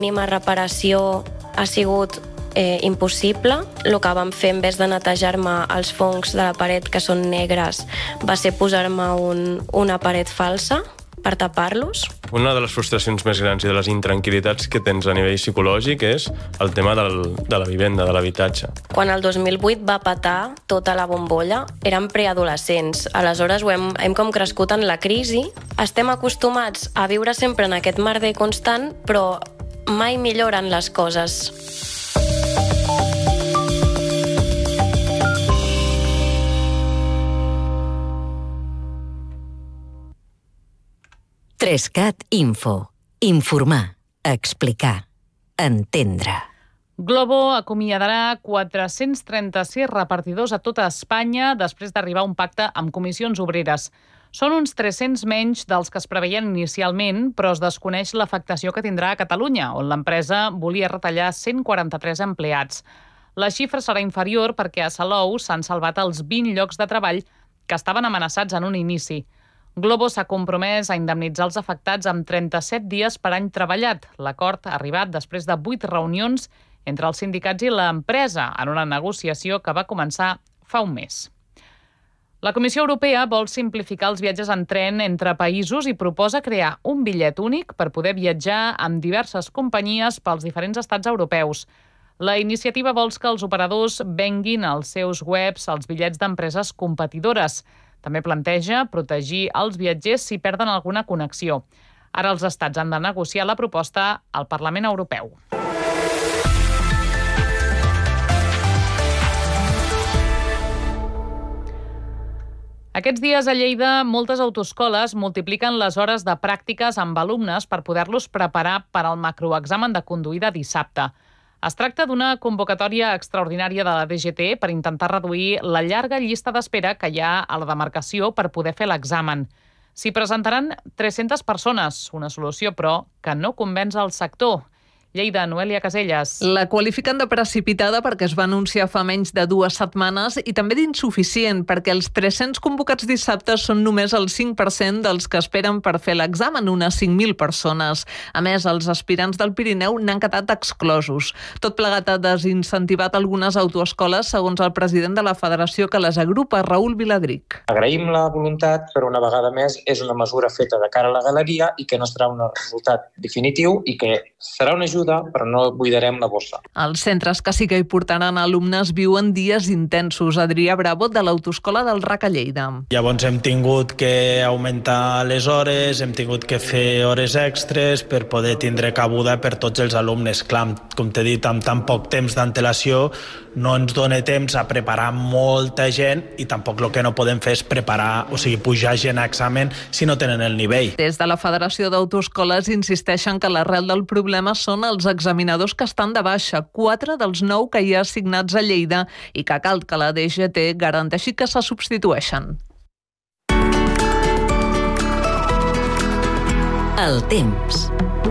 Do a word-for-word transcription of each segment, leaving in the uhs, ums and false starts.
mínima reparació ha sigut eh, impossible. El que vam fer, en vez de netejar-me els fongs de la paret, que són negres, va ser posar-me un, una paret falsa per tapar-los. Una de les frustracions més grans i de les intranquil·litats que tens a nivell psicològic és el tema del, de la vivenda, de l'habitatge. Quan el dos mil vuit va petar tota la bombolla, érem preadolescents. Aleshores ho hem, hem com crescut en la crisi. Estem acostumats a viure sempre en aquest merder constant, però mai milloren les coses. Trescat Info. Informar, explicar, entendre. Glovo acomiadarà quatre-cents trenta-sis repartidors a tota Espanya després d'arribar a un pacte amb comissions obreres. Són uns tres-cents menys dels que es preveien inicialment, però es desconeix l'afectació que tindrà a Catalunya, on l'empresa volia retallar cent quaranta-tres empleats. La xifra serà inferior perquè a Salou s'han salvat els vint llocs de treball que estaven amenaçats en un inici. Glovo s'ha compromès a indemnitzar els afectats amb trenta-set dies per any treballat. L'acord ha arribat després de vuit reunions entre els sindicats i l'empresa en una negociació que va començar fa un mes. La Comissió Europea vol simplificar els viatges en tren entre països i proposa crear un bitllet únic per poder viatjar amb diverses companyies pels diferents estats europeus. La iniciativa vol que els operadors venguin als seus webs els bitllets d'empreses competidores. També planteja protegir els viatgers si perden alguna connexió. Ara els estats han de negociar la proposta al Parlament Europeu. Aquests dies a Lleida, moltes autoescoles multipliquen les hores de pràctiques amb alumnes per poder-los preparar per al macroexamen de conduir de dissabte. Es tracta d'una convocatòria extraordinària de la D G T per intentar reduir la llarga llista d'espera que hi ha a la demarcació per poder fer l'examen. S'hi presentaran tres-centes persones, una solució, però, que no convenç el sector. Lleida, Noelia Caselles. La qualifiquen de precipitada perquè es va anunciar fa menys de dues setmanes i també d'insuficient perquè els tres-cents convocats dissabte són només el cinc per cent dels que esperen per fer l'examen, unes cinc mil persones. A més, els aspirants del Pirineu n'han quedat exclosos. Tot plegat ha desincentivat algunes autoescoles, segons el president de la federació que les agrupa, Raül Viladric. Agraïm la voluntat, però una vegada més és una mesura feta de cara a la galeria i que no serà un resultat definitiu i que serà una ajuda, però no buidarem la bossa. Els centres que sí que hi portaran alumnes viuen dies intensos. Adrià Bravo, de l'Autoescola del R A C a Lleida. Llavors hem tingut que augmentar les hores, hem tingut que fer hores extres per poder tindre cabuda per tots els alumnes. Clar, com t'he dit, amb tan poc temps d'antelació no ens dona temps a preparar molta gent i tampoc el que no podem fer és preparar, o sigui, pujar gent a examen si no tenen el nivell. Des de la Federació d'Autoescoles insisteixen que l'arrel del problema són els examinadors que estan de baixa, quatre dels nou que hi ha assignats a Lleida i que cal que la D G T garanteixi que se substitueixen. El temps.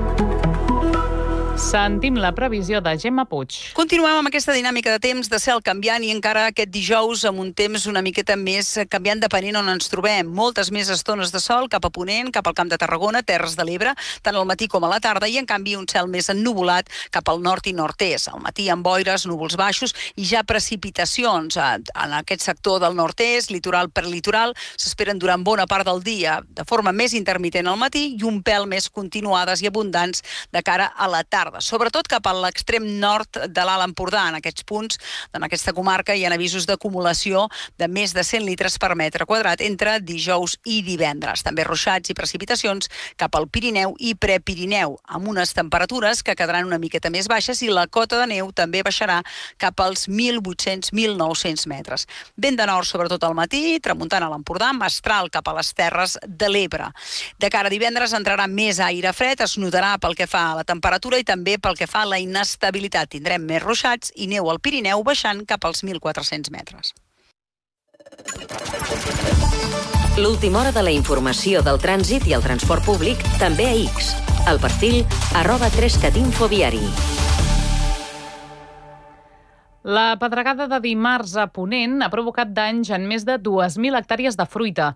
Sentim la previsió de Gemma Puig. Continuem amb aquesta dinàmica de temps de cel canviant i encara aquest dijous amb un temps una miqueta més canviant depenent on ens trobem. Moltes més estones de sol cap a Ponent, cap al Camp de Tarragona, Terres de l'Ebre, tant al matí com a la tarda, i en canvi un cel més ennuvolat cap al nord i nord-est. Al matí amb boires, núvols baixos i ja precipitacions. En aquest sector del nord-est, litoral per litoral, s'esperen durant bona part del dia, de forma més intermitent al matí i un pèl més continuades i abundants de cara a la tarda. Sobretot cap a l'extrem nord de l'Alt Empordà. En aquests punts, en aquesta comarca, hi ha avisos d'acumulació de més de cent litres per metre quadrat entre dijous i divendres. També ruixats i precipitacions cap al Pirineu i Prepirineu, amb unes temperatures que quedaran una miqueta més baixes i la cota de neu també baixarà cap als mil vuit-cents a mil nou-cents metres. Vent de nord, sobretot al matí, tramuntant a l'Empordà, mestral cap a les Terres de l'Ebre. De cara a divendres entrarà més aire fred, es notarà pel que fa a la temperatura i també pel que fa a la inestabilitat. Tindrem més ruixats i neu al Pirineu baixant cap als mil quatre-cents metres. L'última hora de la informació del trànsit i el transport públic també a X. El perfil arroba trescatinfoviari. La pedregada de dimarts a Ponent ha provocat danys en més de dues mil hectàrees de fruita.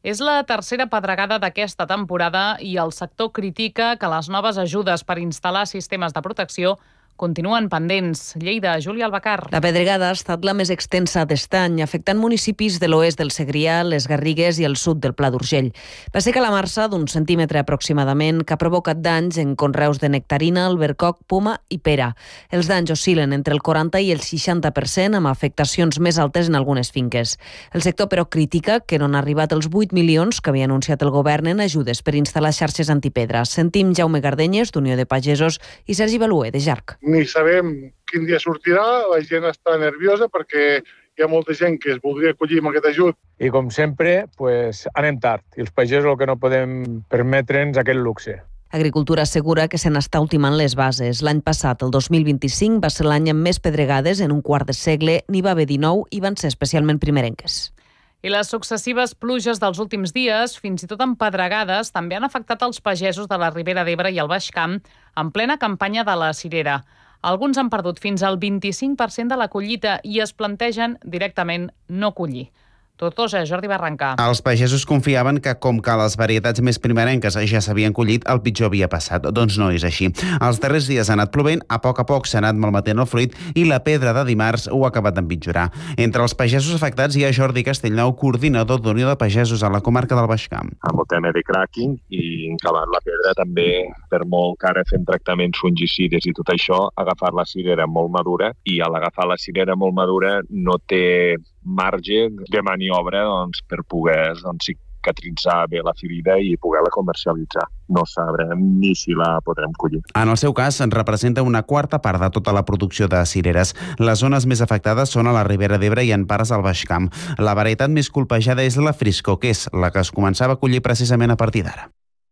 És la tercera pedregada d'aquesta temporada i el sector critica que les noves ajudes per instal·lar sistemes de protecció continuen pendents. Lleida, Júlia Albacar. La pedregada ha estat la més extensa d'estany, afectant municipis de l'oest del Segrià, les Garrigues i el sud del Pla d'Urgell. Va ser calamarsa d'un centímetre aproximadament que ha provocat danys en conreus de nectarina, albercoc, poma i pera. Els danys oscil·len entre el quaranta i el seixanta per cent, amb afectacions més altes en algunes finques. El sector, però, critica que no han arribat els vuit milions que havia anunciat el govern en ajudes per instal·lar xarxes antipedra. Sentim Jaume Gardenyes, d'Unió de Pagesos, i Sergi Baluer, de Jarc. Ni sabem quin dia sortirà, la gent està nerviosa perquè hi ha molta gent que es voldria acollir amb aquest ajut. I com sempre, pues, anem tard. I els pagesos el que no podem permetre'ns aquest luxe. Agricultura assegura que se n'està ultimant les bases. L'any passat, el dos mil vint-i-cinc, va ser l'any amb més pedregades en un quart de segle, n'hi va haver dinou i van ser especialment primerenques. I les successives pluges dels últims dies, fins i tot amb pedregades, també han afectat els pagesos de la Ribera d'Ebre i el Baix Camp en plena campanya de la cirera. Alguns han perdut fins al vint-i-cinc per cent de la collita i es plantegen directament no collir. Tortosa, Jordi Barranca. Els pagesos confiaven que, com que les varietats més primerenques ja s'havien collit, el pitjor havia passat. Doncs no és així. Els darrers dies ha anat plovent, a poc a poc s'ha anat malmetent el fruit i la pedra de dimarts ho ha acabat d'empitjorar. Entre els pagesos afectats hi ha Jordi Castellnou, coordinador d'Unió de Pagesos a la comarca del Baix Camp. Amb el tema de cracking i encavant la pedra també, per molt que ara fem tractaments fungicides i tot això, agafar la cirera molt madura i a l'agafar la cirera molt madura no té marge de maniobra doncs, per poder doncs, cicatritzar bé la ferida i poder-la comercialitzar. No sabrem ni si la podrem collir. En el seu cas, representa una quarta part de tota la producció de cireres. Les zones més afectades són a la Ribera d'Ebre i en parts al Baix Camp. La varietat més colpejada és la Frisco, que és la que es començava a collir precisament a partir d'ara.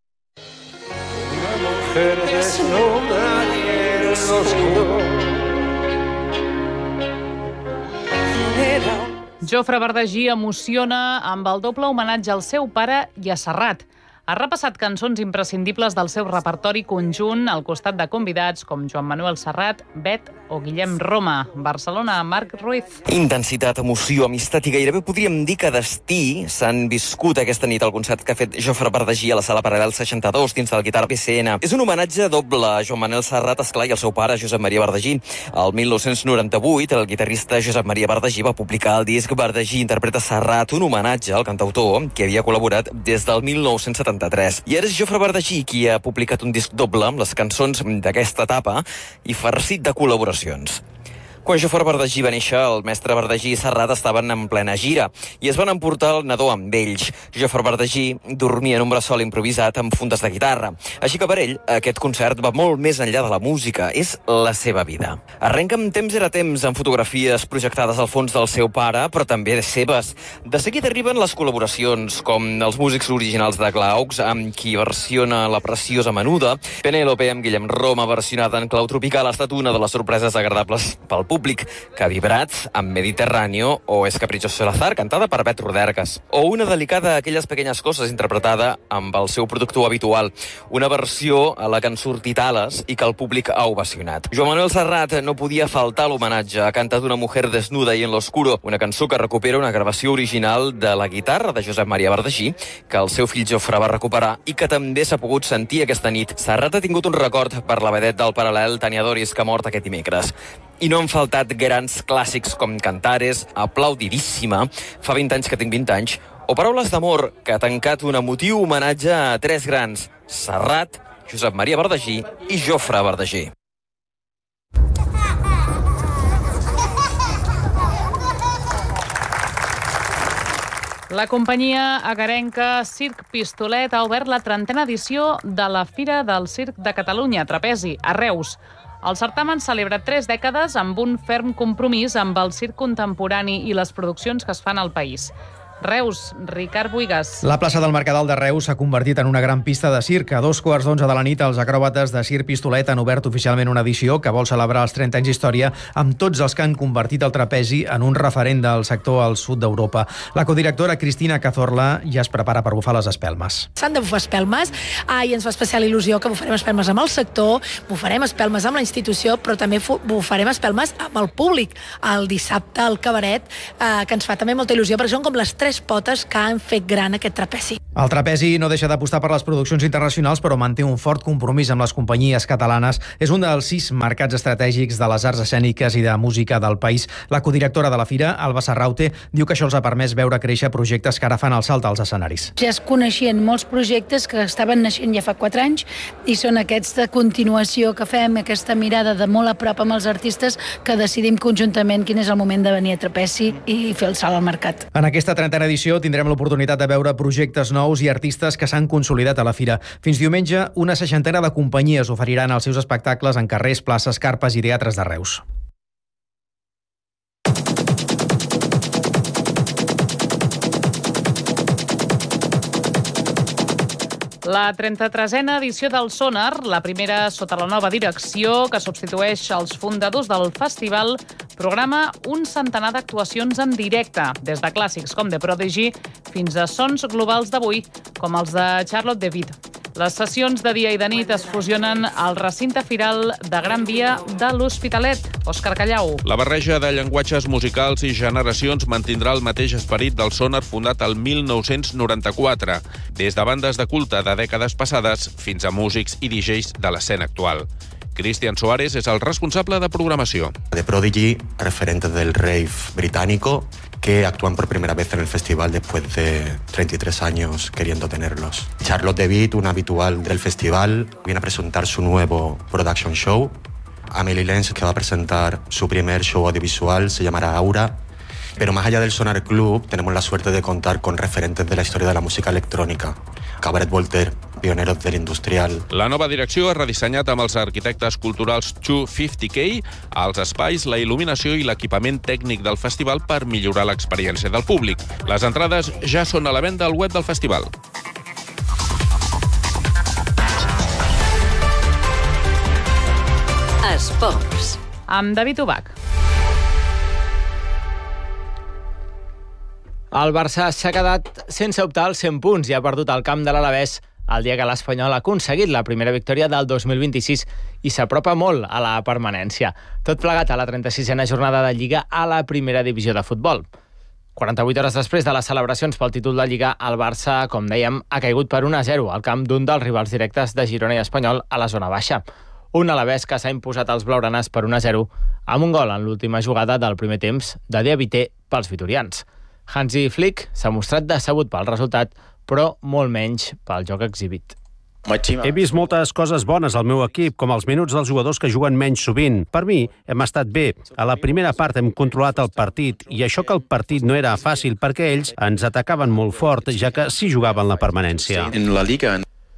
Jofre Bardagí emociona amb el doble homenatge al seu pare i a Serrat. Ha repassat cançons imprescindibles del seu repertori conjunt al costat de convidats com Joan Manuel Serrat, Bet o Guillem Roma. Barcelona, Marc Ruiz. Intensitat, emoció, amistat i gairebé podríem dir que destí s'han viscut aquesta nit al concert que ha fet Jofre Bardagí a la Sala Paral·lel seixanta-dos dins del Guitar P C N. És un homenatge doble a Joan Manuel Serrat, esclar, i al seu pare, Josep Maria Bardagí. El mil nou-cents noranta-vuit, el guitarrista Josep Maria Bardagí va publicar el disc Bardagí interpreta Serrat, un homenatge al cantautor que havia col·laborat des del mil nou-cents setanta-tres. I ara és Jofre Bardagí qui ha publicat un disc doble amb les cançons d'aquesta etapa i farcit de col·laboracions. Quan Jofre Bardagí va néixer, el mestre Bardagí i Serrat estaven en plena gira i es van emportar el nadó amb ells. Jofre Bardagí dormia en un bressol improvisat amb fundes de guitarra. Així que per ell, aquest concert va molt més enllà de la música. És la seva vida. Arrenca amb Temps era temps, amb fotografies projectades al fons del seu pare, però també de seves. De seguida arriben les col·laboracions, com els músics originals de Glaucs, amb qui versiona la preciosa Menuda. Penélope amb Guillem Roma, versionada en clau tropical, ha estat una de les sorpreses agradables pel públic, que ha vibrat amb Mediterráneo o Es caprichoso el azar, cantada per Bet Rodergas. O una delicada Aquelles pequeñas coses, interpretada amb el seu productor habitual. Una versió a la que han sortit ales i que el públic ha ovacionat. Joan Manuel Serrat no podia faltar l'homenatge. Ha cantat Una mujer desnuda y en l'oscuro, una cançó que recupera una gravació original de la guitarra de Josep Maria Bardagí, que el seu fill Jofre va recuperar i que també s'ha pogut sentir aquesta nit. Serrat ha tingut un record per la vedet del Paral·lel, Tania Doris, que ha mort aquest dimecres. I no han faltat grans clàssics com Cantares, Aplaudidíssima, Fa vint anys que tinc vint anys, o Paraules d'amor, que ha tancat un emotiu homenatge a tres grans, Serrat, Josep Maria Bardagí i Jofre Bardagí. La companyia agarenca Circ Pistolet ha obert la trentena edició de la Fira del Circ de Catalunya, Trapezi, a Reus. El certamen celebra tres dècades amb un ferm compromís amb el circ contemporani i les produccions que es fan al país. Reus, Ricard Buigas. La plaça del Mercadal de Reus s'ha convertit en una gran pista de circ. A dos quarts d'onze de la nit, els acròbates de Circ Pistolet han obert oficialment una edició que vol celebrar els trenta anys d'història amb tots els que han convertit el trapezi en un referent del sector al sud d'Europa. La codirectora Cristina Cazorla ja es prepara per bufar les espelmes. S'han de bufar espelmes ah, i ens fa especial il·lusió que bufarem espelmes amb el sector, bufarem espelmes amb la institució, però també bufarem espelmes amb el públic el dissabte al cabaret, eh, que ens fa també molta il·lusió perquè són com les tres tres potes que han fet gran aquest trapezi. El trapezi no deixa d'apostar per les produccions internacionals, però manté un fort compromís amb les companyies catalanes. És un dels sis mercats estratègics de les arts escèniques i de música del país. La codirectora de la fira, Alba Serraute, diu que això els ha permès veure créixer projectes que ara fan el salt als escenaris. Ja es coneixien molts projectes que estaven naixent ja fa quatre anys i són aquests de continuació que fem, aquesta mirada de molt a prop amb els artistes que decidim conjuntament quin és el moment de venir a trapezi i fer el salt al mercat. En aquesta trentena edició tindrem l'oportunitat de veure projectes nous i artistes que s'han consolidat a la fira. Fins diumenge, una seixantena de companyies oferiran els seus espectacles en carrers, places, carpes i teatres de Reus. La trenta-tresena edició del Sonar, la primera sota la nova direcció que substitueix els fundadors del festival, programa un centenar d'actuacions en directe, des de clàssics com The Prodigy fins a sons globals d'avui, com els de Charlotte de Witt. Les sessions de dia i de nit es fusionen al recinte firal de Gran Via de l'Hospitalet. Òscar Callau. La barreja de llenguatges musicals i generacions mantindrà el mateix esperit del Sonar fundat el mil nou-cents noranta-quatre, des de bandes de culte de dècades passades fins a músics i D Js de l'escena actual. Cristian Soares es el responsable de programació. The Prodigy, referente del rave británico, que actúan por primera vez en el festival después de treinta y tres años queriendo tenerlos. Charlotte de Witt, una habitual del festival, viene a presentar su nuevo production show. Amelie Lenz, que va a presentar su primer show audiovisual, se llamará Aura. Pero más allá del Sonar Club, tenemos la suerte de contar con referentes de la historia de la música electrónica. Cabaret Voltaire, pioneros del industrial. La nova direcció ha redissenyat amb els arquitectes culturals dos cents cinquanta K els espais, la il·luminació i l'equipament tècnic del festival per millorar l'experiència del públic. Les entrades ja són a la venda al web del festival. Esports. Amb David Ubach. El Barça s'ha quedat sense optar als cent punts i ha perdut el camp de l'Alavés el dia que l'Espanyol ha aconseguit la primera victòria del dos mil vint-i-sis i s'apropa molt a la permanència. Tot plegat a la trenta-sisena jornada de Lliga a la primera divisió de futbol. quaranta-vuit hores després de les celebracions pel títol de Lliga, el Barça, com dèiem, ha caigut per un a zero al camp d'un dels rivals directes de Girona i Espanyol a la zona baixa. Un Alavés que s'ha imposat als blaugranes per un a zero amb un gol en l'última jugada del primer temps de Diabité pels vitorians. Hansi Flick s'ha mostrat decebut pel resultat, però molt menys pel joc exhibit. He vist moltes coses bones al meu equip, com els minuts dels jugadors que juguen menys sovint. Per mi, hem estat bé. A la primera part hem controlat el partit, i això que el partit no era fàcil perquè ells ens atacaven molt fort, ja que sí jugaven la permanència. En la Liga...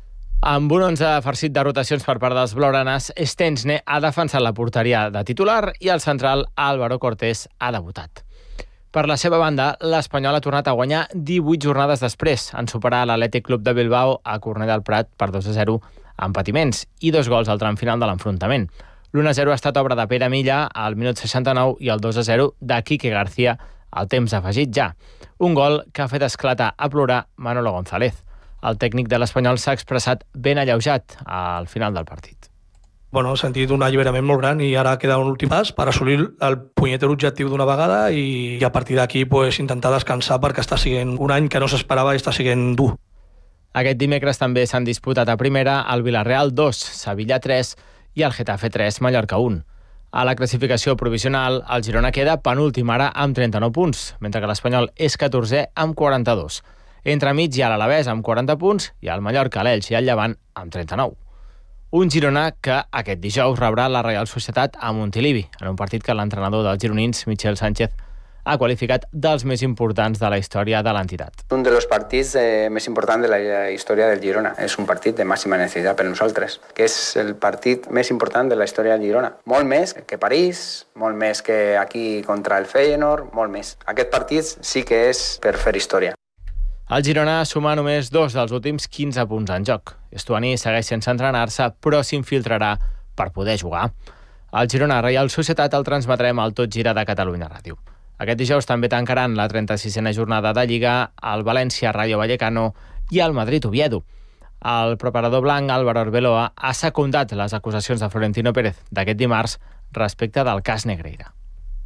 Amb un onze farcit de rotacions per part dels blaugranes, Stensne ha defensat la porteria de titular i el central Álvaro Cortés ha debutat. Per la seva banda, l'Espanyol ha tornat a guanyar divuit jornades després, en superar l'Atlètic Club de Bilbao a Cornellà del Prat per dos a zero amb patiments i dos gols al tram final de l'enfrontament. L'u a zero ha estat obra de Pere Milla al minut seixanta-nou i el dos a zero de Quique García al temps afegit ja. Un gol que ha fet esclatar a plorar Manolo González. El tècnic de l'Espanyol s'ha expressat ben alleujat al final del partit. Bueno, he sentit un alliberament molt gran i ara queda un últim pas per assolir el punyeter objectiu d'una vegada i a partir d'aquí pues, intentar descansar perquè està sent un any que no s'esperava i està sent dur. Aquest dimecres també s'han disputat a primera el Villarreal dos, Sevilla tres i el Getafe tres, Mallorca un. A la classificació provisional, el Girona queda penúltim ara amb trenta-nou punts, mentre que l'Espanyol és catorzè amb quaranta-dos. Entremig hi ha l'Alavés amb quaranta punts i el Mallorca, l'Elx i el Llevant amb trenta-nou. Un Girona que aquest dijous rebrà la Reial Societat a Montilivi, en un partit que l'entrenador dels gironins, Michel Sánchez, ha qualificat dels més importants de la història de l'entitat. Un dels partits eh, més importants de la història del Girona. És un partit de màxima necessitat per nosaltres, que és el partit més important de la història del Girona. Molt més que París, molt més que aquí contra el Feyenoord, molt més. Aquest partit sí que és per fer història. El Girona suma només dos dels últims quinze punts en joc. Estuani segueix sense entrenar-se, però s'infiltrarà per poder jugar. El Girona Reial Societat el transmetrem al Tot Gira de Catalunya Ràdio. Aquest dijous també tancaran la trenta-sisena jornada de Lliga el València Rayo Vallecano i el Madrid Oviedo. El preparador blanc Álvaro Arbeloa ha secundat les acusacions de Florentino Pérez d'aquest dimarts respecte del cas Negreira.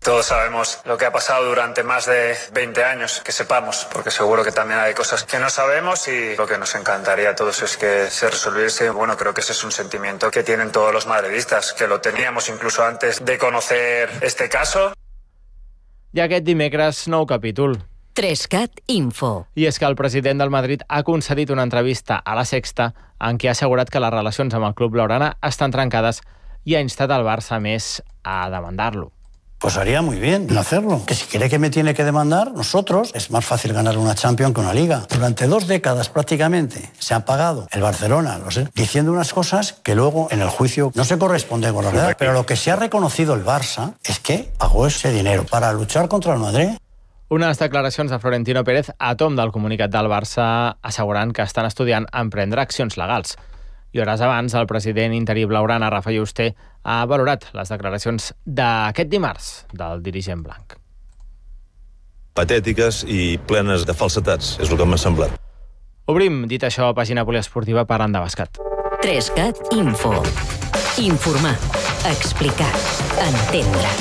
todos sabemos lo que ha pasado durante más de veinte años, que sepamos, porque seguro que también hay cosas que no sabemos y lo que nos encantaría a todos es que se resolviese. Bueno, creo que ese es un sentimiento que tienen todos los madridistas, que lo teníamos incluso antes de conocer este caso. I aquest dimecres, nou capítol. Trescat Info. I és que el president del Madrid ha concedit una entrevista a La Sexta en què ha assegurat que les relacions amb el club blaugrana estan trencades i ha instat el Barça més a demandar-lo. Pues haría muy bien en hacerlo. Que si quiere que me tiene que demandar, nosotros, es más fácil ganar una Champions que una Liga. Durante dos décadas prácticamente se ha pagado el Barcelona, no sé, diciendo unas cosas que luego en el juicio no se corresponden con la verdad. Pero lo que sí ha reconocido el Barça es que pagó ese dinero para luchar contra el Madrid. Unes declaracions de Florentino Pérez a tom del comunicat del Barça assegurant que estan estudiant emprendre accions legals. I hores abans, el president interí blaugrana, Rafa Yuste, ha valorat les declaracions d'aquest dimarts del dirigent blanc. Patètiques i plenes de falsetats, és el que m'ha semblat. Obrim, dit això, pàgina poliesportiva parlant de bàsquet. Trescat Info. Informar, explicar, entendre.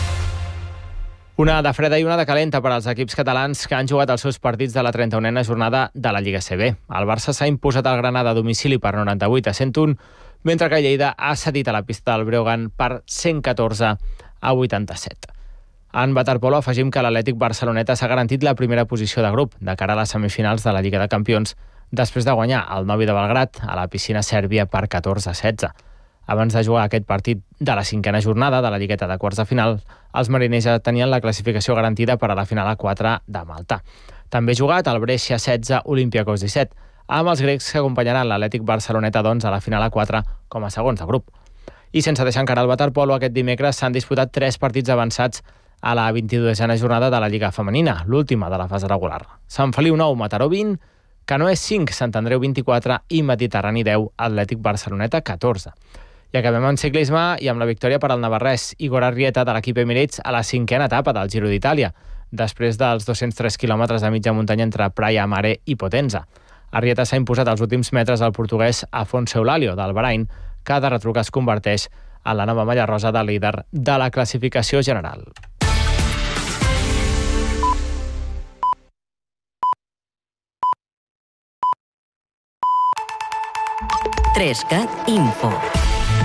Una de freda i una de calenta per als equips catalans que han jugat els seus partits de la trenta-unena jornada de la Lliga C B. El Barça s'ha imposat al Granada a domicili per noranta-vuit a cent un, mentre que Lleida ha cedit a la pista del Breogán per cent catorze a vuitanta-set. En waterpolo afegim que l'Atlètic Barceloneta s'ha garantit la primera posició de grup de cara a les semifinals de la Lliga de Campions després de guanyar el Novi de Belgrad a la piscina sèrbia per catorze a setze. Abans de jugar aquest partit de la cinquena jornada de la Lligueta de quarts de final, els mariners ja tenien la classificació garantida per a la final a quatre de Malta. També ha jugat el Brescia setze, Olympiacos disset, amb els grecs que acompanyaran l'Atlètic Barceloneta doncs, a la final a quatre com a segons de grup. I sense deixar encara el waterpolo, aquest dimecres s'han disputat tres partits avançats a la vint-i-duena jornada de la Lliga Femenina, l'última de la fase regular. Sant Feliu nou, Mataró vint, Canoes cinc, Sant Andreu vint-i-quatre i Mediterrani deu, Atlètic Barceloneta catorze. I acabem amb ciclisme i amb la victòria per al navarrès Igor Arrieta de l'equip Emirates a la cinquena etapa del Giro d'Itàlia, després dels dos-cents tres quilòmetres de mitja muntanya entre Praia Mare i Potenza. Arrieta s'ha imposat als últims metres al portuguès Afonso Eulalio del Bahrain, que de retruc es converteix en la nova malla rosa de líder de la classificació general. Trescat Info.